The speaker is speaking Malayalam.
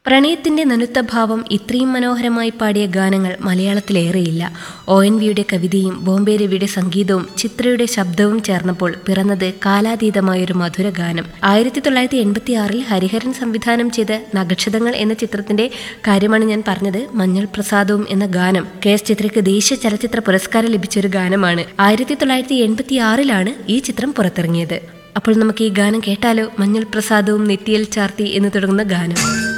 പ്രണയത്തിന്റെ നനുത്ത ഭാവം ഇത്രയും മനോഹരമായി പാടിയ ഗാനങ്ങൾ മലയാളത്തിലേറെയില്ല. ONVയുടെ കവിതയും ബോംബെ രവിയുടെ സംഗീതവും ചിത്രയുടെ ശബ്ദവും ചേർന്നപ്പോൾ പിറന്നത് കാലാതീതമായൊരു മധുര ഗാനം. 1986 ഹരിഹരൻ സംവിധാനം ചെയ്ത നക്ഷതങ്ങൾ എന്ന ചിത്രത്തിന്റെ കാര്യമാണ് ഞാൻ പറഞ്ഞത്. മഞ്ഞൾ പ്രസാദവും എന്ന ഗാനം KS ചിത്രയ്ക്ക് ദേശീയ ചലച്ചിത്ര പുരസ്കാരം ലഭിച്ചൊരു ഗാനമാണ്. 1986 ഈ ചിത്രം പുറത്തിറങ്ങിയത്. അപ്പോൾ നമുക്ക് ഈ ഗാനം കേട്ടാലോ? മഞ്ഞൾ പ്രസാദവും നെറ്റിയിൽ ചാർത്തി എന്ന് തുടങ്ങുന്ന ഗാനം.